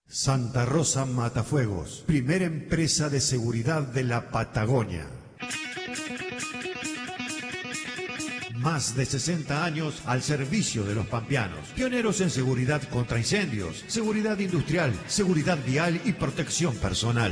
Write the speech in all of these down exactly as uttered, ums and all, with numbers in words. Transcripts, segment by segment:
Santa Rosa Matafuegos, primera empresa de seguridad de la Patagonia. Más de sesenta años al servicio de los pampeanos. Pioneros en seguridad contra incendios, seguridad industrial, seguridad vial y protección personal.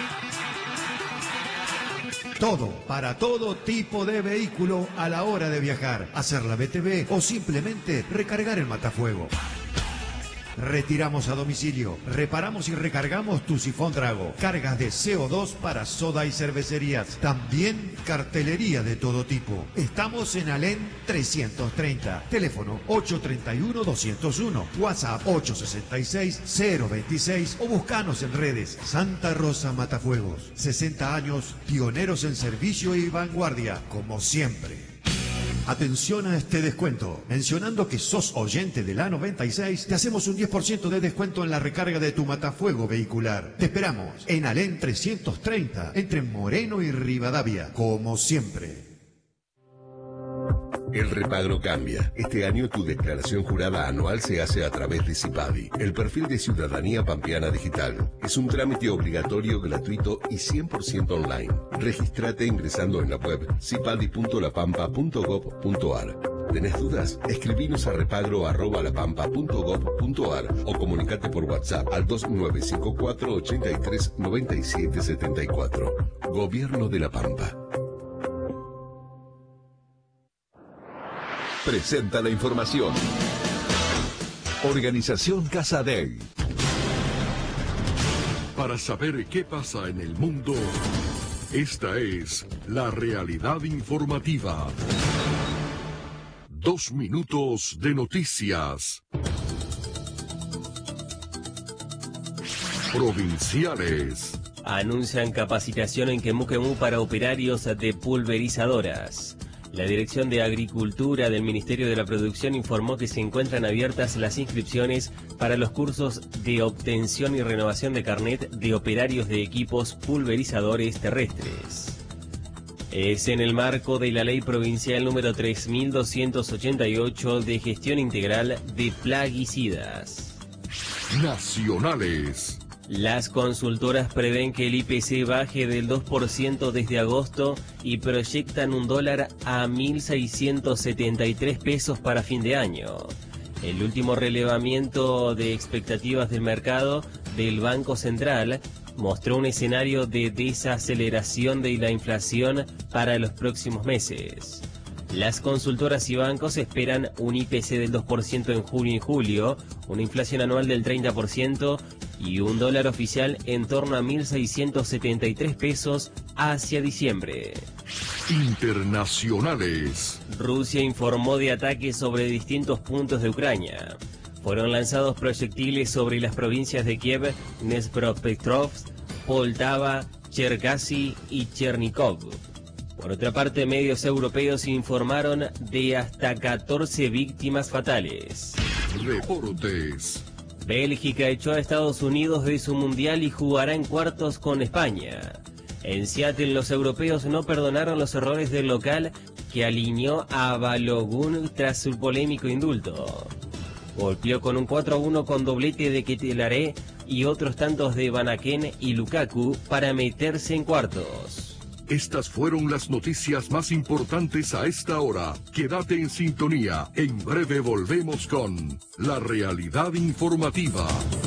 Todo, para todo tipo de vehículo a la hora de viajar, hacer la B T V o simplemente recargar el matafuego. Retiramos a domicilio, reparamos y recargamos tu sifón Drago, cargas de C O dos para soda y cervecerías, también cartelería de todo tipo. Estamos en Alén trescientos treinta, teléfono ocho tres uno, dos cero uno, WhatsApp ocho seis seis, cero veintiséis o buscanos en redes. Santa Rosa Matafuegos, sesenta años, pioneros en servicio y vanguardia, como siempre. Atención a este descuento. Mencionando que sos oyente de la noventa y seis, te hacemos un diez por ciento de descuento en la recarga de tu matafuego vehicular. Te esperamos en Alén trescientos treinta, entre Moreno y Rivadavia, como siempre. El repagro cambia. Este año tu declaración jurada anual se hace a través de CIPADI, el perfil de ciudadanía pampeana digital. Es un trámite obligatorio, gratuito y cien por ciento online. Regístrate ingresando en la web cipadi punto lapampa punto gob punto ar. ¿Tenés dudas? Escribinos a repagro arroba lapampa punto gob punto ar o comunicate por WhatsApp al dos nueve cinco cuatro, ocho tres, nueve siete siete cuatro. Gobierno de La Pampa. Presenta la información. Organización Casa Dei. Para saber qué pasa en el mundo, esta es la realidad informativa. Dos minutos de noticias. Provinciales. Anuncian capacitación en Quemú-Quemú para operarios de pulverizadoras. La Dirección de Agricultura del Ministerio de la Producción informó que se encuentran abiertas las inscripciones para los cursos de obtención y renovación de carnet de operarios de equipos pulverizadores terrestres. Es en el marco de la Ley Provincial número tres mil doscientos ochenta y ocho de Gestión Integral de Plaguicidas. Nacionales. Las consultoras prevén que el I P C baje del dos por ciento desde agosto y proyectan un dólar a mil seiscientos setenta y tres pesos para fin de año. El último relevamiento de expectativas del mercado del Banco Central mostró un escenario de desaceleración de la inflación para los próximos meses. Las consultoras y bancos esperan un I P C del dos por ciento en junio y julio, una inflación anual del treinta por ciento y un dólar oficial en torno a mil seiscientos setenta y tres pesos hacia diciembre. Internacionales. Rusia informó de ataques sobre distintos puntos de Ucrania. Fueron lanzados proyectiles sobre las provincias de Kiev, Dnepropetrovsk, Poltava, Cherkasy y Chernikov. Por otra parte, medios europeos informaron de hasta catorce víctimas fatales. Deportes. Bélgica echó a Estados Unidos de su mundial y jugará en cuartos con España. En Seattle, los europeos no perdonaron los errores del local que alineó a Balogun tras su polémico indulto. Golpeó con un cuatro a uno con doblete de Ketelaré y otros tantos de Van Aken y Lukaku para meterse en cuartos. Estas fueron las noticias más importantes a esta hora. Quédate en sintonía. En breve volvemos con la realidad informativa.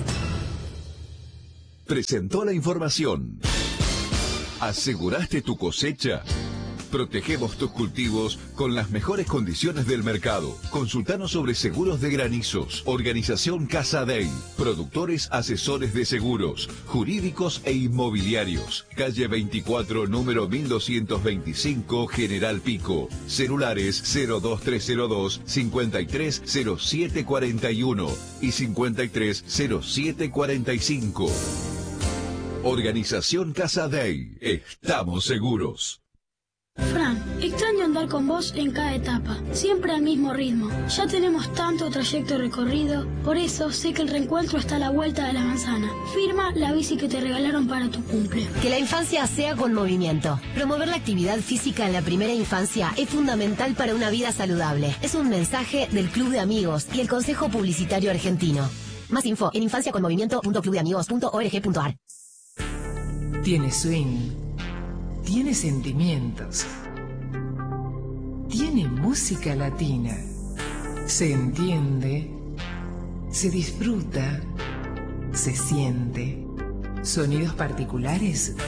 Presentó la información. ¿Aseguraste tu cosecha? Protegemos tus cultivos con las mejores condiciones del mercado. Consultanos sobre seguros de granizos. Organización Casa Dei. Productores asesores de seguros, jurídicos e inmobiliarios. Calle veinticuatro, número mil doscientos veinticinco, General Pico. Celulares cero dos tres cero dos, cinco tres cero siete cuatro uno y cinco tres cero siete cuatro cinco. Organización Casa Dei. Estamos seguros. Fran, extraño andar con vos en cada etapa, siempre al mismo ritmo. Ya tenemos tanto trayecto recorrido, por eso sé que el reencuentro está a la vuelta de la manzana. Firma la bici que te regalaron para tu cumple. Que la infancia sea con movimiento. Promover la actividad física en la primera infancia es fundamental para una vida saludable. Es un mensaje del Club de Amigos y el Consejo Publicitario Argentino. Más info en infancia con movimiento punto club de amigos punto org punto ar. Tiene swing, tiene sentimientos, tiene música latina. Se entiende, se disfruta, se siente. Sonidos particulares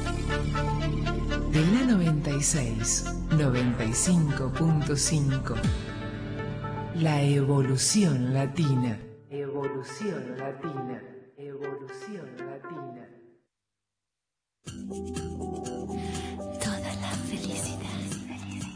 de la noventa y seis, noventa y cinco punto cinco. La evolución latina. Evolución latina. Evolución latina. Toda la felicidad